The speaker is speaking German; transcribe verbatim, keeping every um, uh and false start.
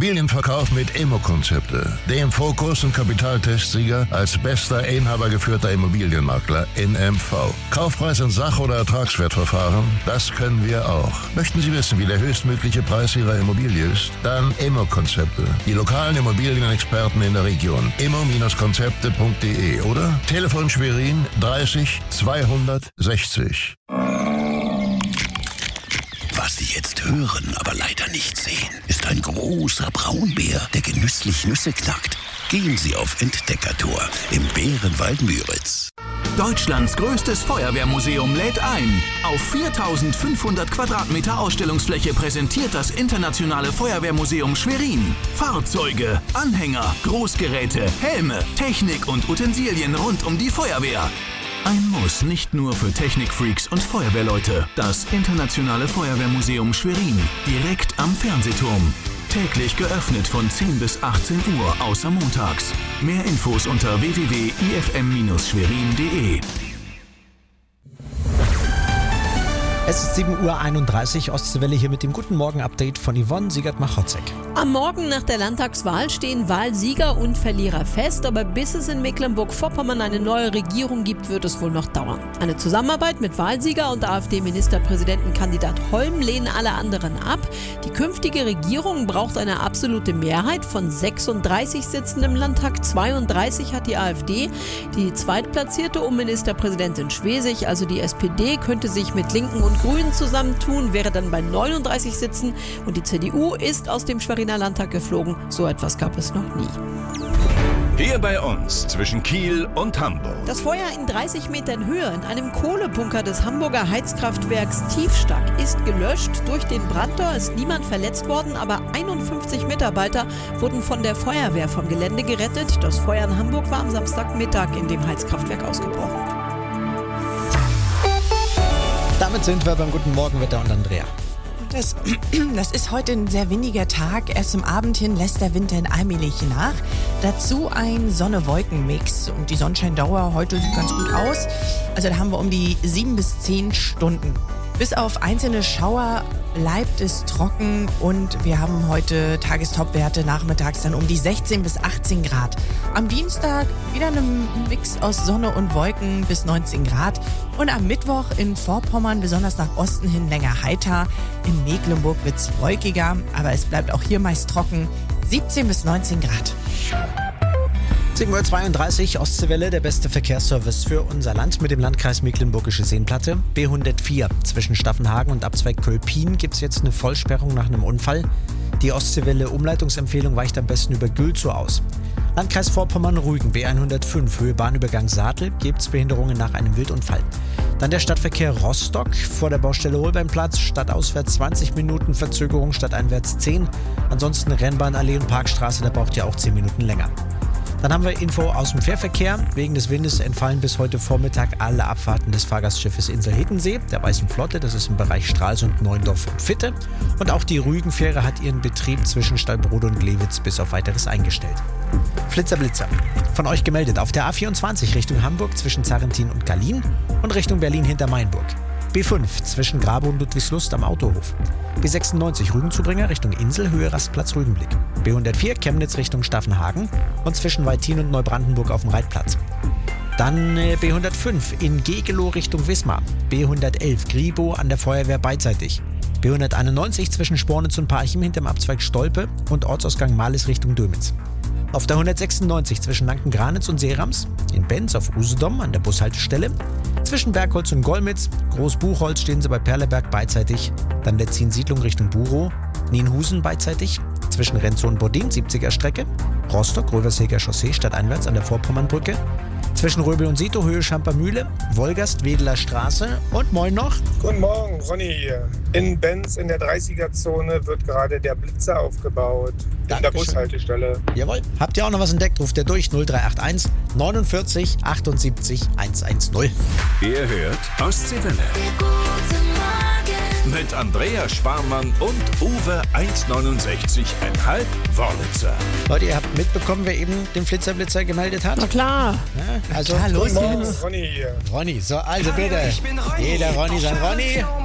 Immobilienverkauf mit Immo-Konzepte, dem Fokus- und Kapitaltestsieger als bester inhabergeführter Immobilienmakler in M V. Kaufpreis in Sach- oder Ertragswertverfahren, das können wir auch. Möchten Sie wissen, wie der höchstmögliche Preis Ihrer Immobilie ist? Dann Immo-Konzepte. Die lokalen Immobilienexperten in der Region. immo Konzepte punkt de oder Telefon Schwerin dreißig zweihundertsechzig. Was Sie jetzt hören, aber leider nicht sehen, ist ein großer Braunbär, der genüsslich Nüsse knackt. Gehen Sie auf Entdeckertour im Bärenwald Müritz. Deutschlands größtes Feuerwehrmuseum lädt ein. Auf viertausendfünfhundert Quadratmeter Ausstellungsfläche präsentiert das Internationale Feuerwehrmuseum Schwerin Fahrzeuge, Anhänger, Großgeräte, Helme, Technik und Utensilien rund um die Feuerwehr. Ein Muss nicht nur für Technikfreaks und Feuerwehrleute. Das Internationale Feuerwehrmuseum Schwerin, direkt am Fernsehturm. Täglich geöffnet von zehn bis achtzehn Uhr, außer montags. Mehr Infos unter w w w punkt i f m schwerin punkt de. Es ist sieben Uhr einunddreißig, Ostseewelle hier mit dem Guten Morgen-Update von Yvonne Siegert-Machotzek. Am Morgen nach der Landtagswahl stehen Wahlsieger und Verlierer fest, aber bis es in Mecklenburg-Vorpommern eine neue Regierung gibt, wird es wohl noch dauern. Eine Zusammenarbeit mit Wahlsieger und AfD-Ministerpräsidentenkandidat Holm lehnen alle anderen ab. Die künftige Regierung braucht eine absolute Mehrheit von sechsunddreißig Sitzen im Landtag, zweiunddreißig hat die AfD. Die zweitplatzierte um Ministerpräsidentin Schwesig, also die S P D, könnte sich mit Linken und Grünen zusammentun, wäre dann bei neununddreißig Sitzen und die C D U ist aus dem Schweriner Landtag geflogen. So etwas gab es noch nie. Hier bei uns zwischen Kiel und Hamburg. Das Feuer in dreißig Metern Höhe in einem Kohlebunker des Hamburger Heizkraftwerks Tiefstack ist gelöscht. Durch den Brandtor ist niemand verletzt worden, aber einundfünfzig Mitarbeiter wurden von der Feuerwehr vom Gelände gerettet. Das Feuer in Hamburg war am Samstagmittag in dem Heizkraftwerk ausgebrochen. Damit sind wir beim Guten Morgen Wetter und Andrea. Das, das ist heute ein sehr windiger Tag. Erst zum Abend hin lässt der Wind dann allmählich nach. Dazu ein Sonne-Wolken-Mix. Und die Sonnenscheindauer heute sieht ganz gut aus. Also da haben wir um die sieben bis zehn Stunden. Bis auf einzelne Schauer bleibt es trocken und wir haben heute Tagestopwerte nachmittags dann um die sechzehn bis achtzehn Grad. Am Dienstag wieder ein Mix aus Sonne und Wolken bis neunzehn Grad. Und am Mittwoch in Vorpommern, besonders nach Osten hin, länger heiter. In Mecklenburg wird es wolkiger, aber es bleibt auch hier meist trocken. siebzehn bis neunzehn Grad. sieben Uhr zweiunddreißig, Ostseewelle, der beste Verkehrsservice für unser Land mit dem Landkreis Mecklenburgische Seenplatte. B hundertvier zwischen Staffenhagen und Abzweig Kölpin gibt es jetzt eine Vollsperrung nach einem Unfall. Die Ostseewelle-Umleitungsempfehlung weicht am besten über Gülzow aus. Landkreis Vorpommern-Rügen, B hundertfünf, Höhe Bahnübergang Saatel, gibt es Behinderungen nach einem Wildunfall. Dann der Stadtverkehr Rostock vor der Baustelle Holbeinplatz, stadtauswärts zwanzig Minuten Verzögerung, stadteinwärts zehn. Ansonsten Rennbahnallee und Parkstraße, da braucht ihr auch zehn Minuten länger. Dann haben wir Info aus dem Fährverkehr. Wegen des Windes entfallen bis heute Vormittag alle Abfahrten des Fahrgastschiffes Insel Hiddensee, der Weißen Flotte. Das ist im Bereich Stralsund, Neuendorf und Fitte. Und auch die Rügenfähre hat ihren Betrieb zwischen Stallbrode und Lewitz bis auf Weiteres eingestellt. Flitzer Blitzer. Von euch gemeldet auf der A vierundzwanzig Richtung Hamburg zwischen Zarrentin und Gallien und Richtung Berlin hinter Mainburg. B fünf zwischen Grabe und Ludwigslust am Autohof. B sechsundneunzig Rügenzubringer Richtung Insel, Höhe Rastplatz Rügenblick. B hundertvier Chemnitz Richtung Staffenhagen und zwischen Weitin und Neubrandenburg auf dem Reitplatz. Dann äh, B hundertfünf in Gegelow Richtung Wismar. B hundertelf Gribo an der Feuerwehr beidseitig. B hunderteinundneunzig zwischen Spornitz und Parchim hinterm Abzweig Stolpe und Ortsausgang Males Richtung Dömitz. Auf der hundertsechsundneunzig zwischen Lanken-Granitz und Seerams, in Benz auf Usedom an der Bushaltestelle, zwischen Bergholz und Golmitz, Großbuchholz stehen sie bei Perleberg beidseitig, dann der Ziehen-Siedlung Richtung Burow, Nienhusen beidseitig, zwischen Renzow und Bodin siebziger Strecke, Rostock, Röverseger Chaussee stadteinwärts an der Vorpommernbrücke, zwischen Röbel und Sito, Höhe Schampermühle, Wolgast, Wedeler Straße und moin noch. Guten Morgen, Ronny hier. In Benz in der dreißiger-Zone wird gerade der Blitzer aufgebaut. In der Bushaltestelle. Jawohl. Habt ihr auch noch was entdeckt? Ruft ihr durch null drei acht eins neunundvierzig achtundsiebzig hundertzehn. Ihr hört Ostseewelle. Mit Andrea Sparmann und Uwe eins neunundsechzig Komma fünf Wörlitzer. Leute, ihr habt mitbekommen, wer eben den Flitzerblitzer gemeldet hat? Na klar. Ja, also, Klar, los Guten Morgen, jetzt. Ronny hier. Ronny, so, also bitte. Jeder Ronny sein Ronny.